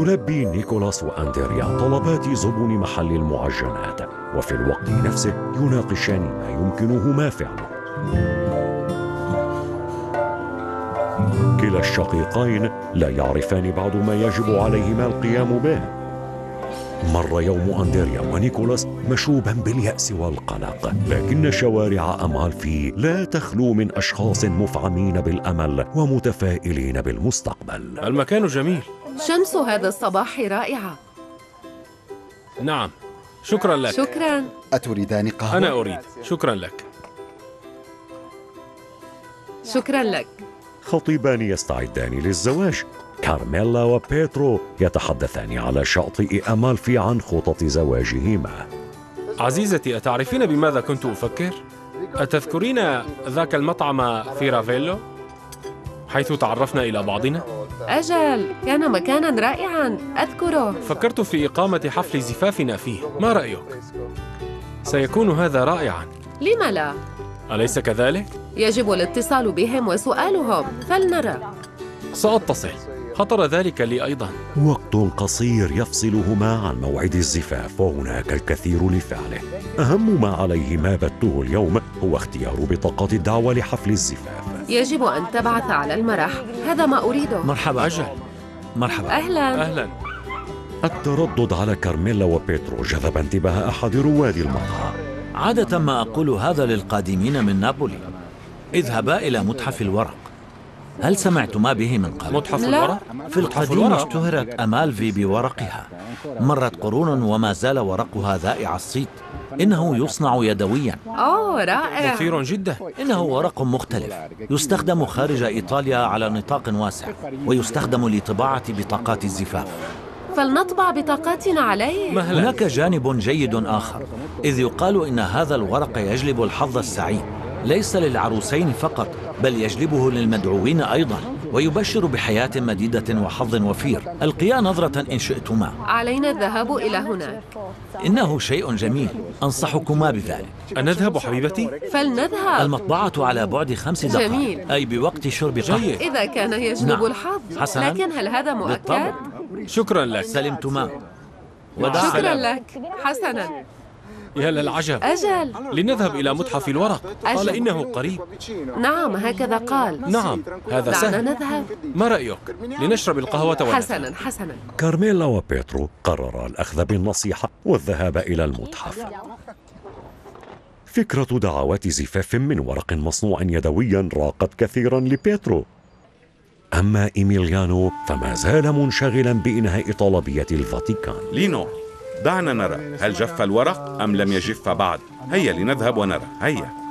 يلبي نيكولاس وأندريا طلبات زبون محل المعجنات، وفي الوقت نفسه يناقشان ما يمكنهما فعله. كلا الشقيقين لا يعرفان بعد ما يجب عليهما القيام به. مر يوم أندريا ونيكولاس مشوبا باليأس والقلق، لكن شوارع أمالفي لا تخلو من أشخاص مفعمين بالأمل ومتفائلين بالمستقبل. المكان جميل. شمس هذا الصباح رائعة. نعم، شكرا لك. شكرا. أتريدان قهوة؟ أنا أريد، شكرا لك. شكرا لك. خطيبان يستعدان للزواج. كارميلا وبيترو يتحدثان على شاطئ أمالفي عن خطط زواجهما. عزيزتي، أتعرفين بماذا كنت أفكر؟ أتذكرين ذاك المطعم في رافيلو حيث تعرفنا إلى بعضنا؟ أجل، كان مكانا رائعا، أذكره. فكرت في إقامة حفل زفافنا فيه، ما رأيك؟ سيكون هذا رائعا. لم لا؟ أليس كذلك؟ يجب الاتصال بهم وسؤالهم، فلنرى. سأتصل، خطر ذلك لي أيضا. وقت قصير يفصلهما عن موعد الزفاف، وهناك الكثير لفعله. أهم ما عليهما بته اليوم هو اختيار بطاقة الدعوة لحفل الزفاف. يجب أن تبعث على المرح، هذا ما أريده. مرحبا. أجل، مرحبا. أهلا. أهلا. التردد على كارميلا وبيترو جذب انتباه أحد رواد المقهى. عادة ما أقول هذا للقادمين من نابولي: اذهبا إلى متحف الورق. هل سمعتما به من قبل؟ متحف الورق؟ في القديم اشتهرت أمالفي بورقها. مرت قرون وما زال ورقها ذائع الصيت. إنه يصنع يدويا. أوه، رائع. مثير جدا. إنه ورق مختلف، يستخدم خارج إيطاليا على نطاق واسع، ويستخدم لطباعة بطاقات الزفاف. فلنطبع بطاقاتنا عليه. مهلا. هناك جانب جيد آخر، إذ يقال إن هذا الورق يجلب الحظ السعيد، ليس للعروسين فقط، بل يجلبه للمدعوين أيضا، ويبشر بحياة مديدة وحظ وفير. ألقيا نظرة إن شئتما. علينا الذهاب إلى هناك. إنه شيء جميل، أنصحكما بذلك. أنذهب حبيبتي؟ فلنذهب. المطبعة على بعد 5 دقائق. جميل. أي بوقت شرب قهوة. جيد. إذا كان يجلب نعم. الحظ. حسناً. لكن هل هذا مؤكد؟ بالطبع. شكرا لك. سلمتما. وداعا. شكرا لك. حسنا. يا للعجب. أجل. لنذهب إلى متحف الورق. قال أجل. إنه قريب. نعم، هكذا قال. نعم، هذا دعنا سهل. نذهب. ما رأيك؟ لنشرب القهوة ونذهب. حسنا حسنا. كارميلا وبيترو قررا الأخذ بالنصيحة والذهاب إلى المتحف. فكرة دعوات زفاف من ورق مصنوع يدويا راقت كثيرا لبيترو. أما إيميليانو فما زال منشغلا بإنهاء طلبية الفاتيكان. لينو، دعنا نرى هل جف الورق أم لم يجف بعد. هيا لنذهب ونرى. هيا.